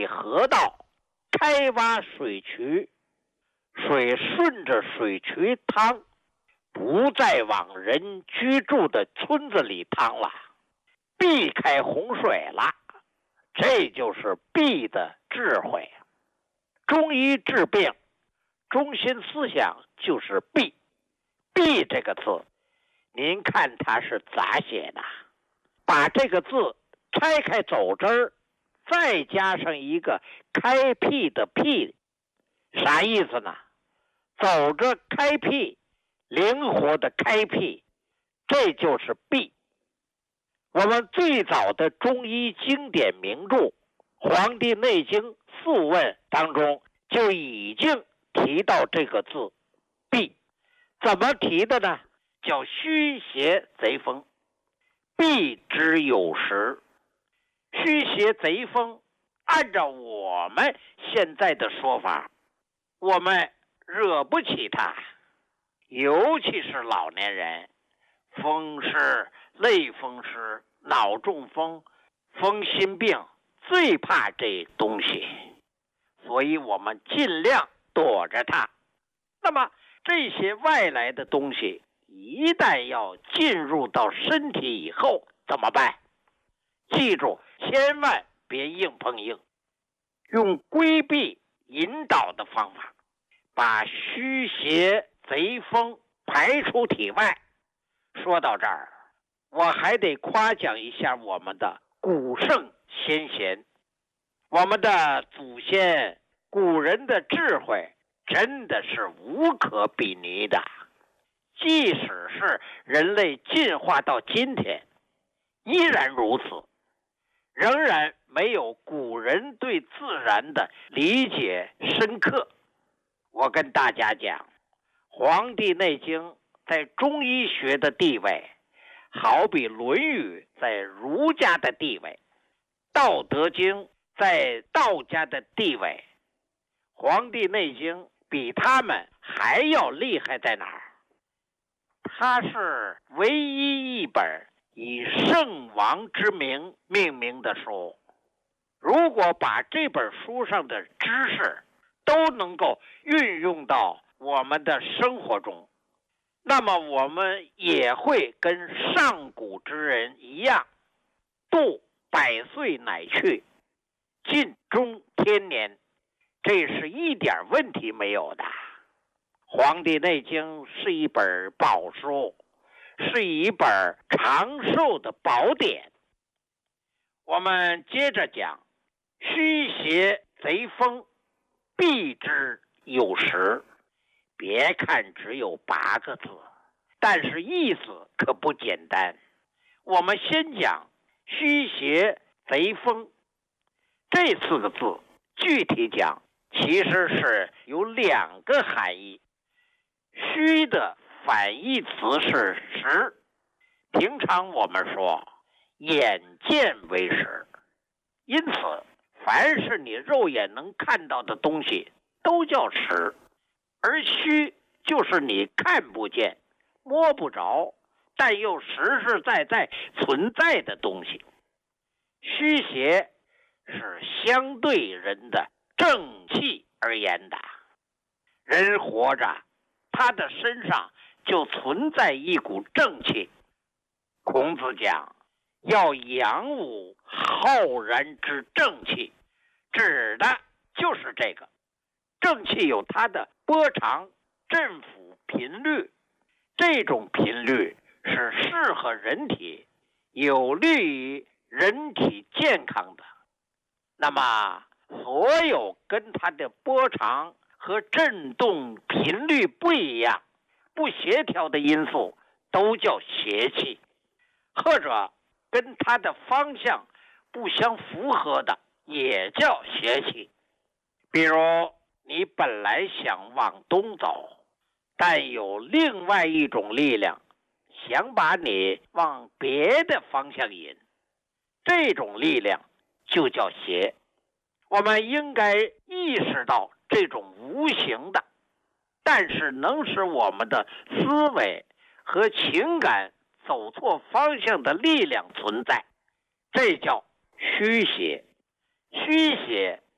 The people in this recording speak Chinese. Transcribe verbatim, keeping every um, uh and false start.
河道，开挖水渠，水顺着水渠淌，不再往人居住的村子里淌了，避开洪水了。这就是避的智慧。中医治病中心思想就是避。避这个字，您看它是咋写的？把这个字拆开走之儿，再加上一个开辟的辟，啥意思呢？走着开辟，灵活的开辟，这就是避。我们最早的中医经典名著《黄帝内经素问》当中就已经提到这个字避。怎么提的呢？叫虚邪贼风，避之有时。虚邪贼风，按照我们现在的说法，我们惹不起他，尤其是老年人，风湿、类风湿、脑中风、风心病，最怕这东西，所以我们尽量躲着它。那么这些外来的东西一旦要进入到身体以后怎么办？记住，千万别硬碰硬，用规避引导的方法，把虚邪贼风排出体外。说到这儿，我还得夸奖一下我们的古圣先贤，我们的祖先古人的智慧真的是无可比拟的。即使是人类进化到今天，依然如此，仍然没有古人对自然的理解深刻。我跟大家讲，《黄帝内经》在中医学的地位，好比《论语》在儒家的地位，《道德经》在道家的地位，《黄帝内经》比他们还要厉害在哪儿？它是唯一一本以圣王之名命名的书。如果把这本书上的知识都能够运用到我们的生活中，那么我们也会跟上古之人一样，度百岁乃去，尽终天年，这是一点问题没有的。《黄帝内经》是一本宝书，是一本长寿的宝典。我们接着讲，虚邪贼风，避之有时。别看只有八个字，但是意思可不简单。我们先讲虚邪贼风，这四个字具体讲其实是有两个含义。虚的反义词是实，平常我们说眼见为实，因此凡是你肉眼能看到的东西都叫实，而虚就是你看不见摸不着但又实实在在存在的东西。虚邪是相对人的正气而言的，人活着他的身上就存在一股正气。孔子讲要扬武浩然之正气，指的就是这个。正气有它的波长、振幅、频率，这种频率是适合人体，有利于人体健康的。那么所有跟它的波长和振动频率不一样、不协调的因素都叫邪气，或者跟它的方向不相符合的也叫邪气。比如你本来想往东走，但有另外一种力量想把你往别的方向引，这种力量就叫邪。我们应该意识到这种无形的，但是能使我们的思维和情感走错方向的力量存在，这叫虚邪。虚邪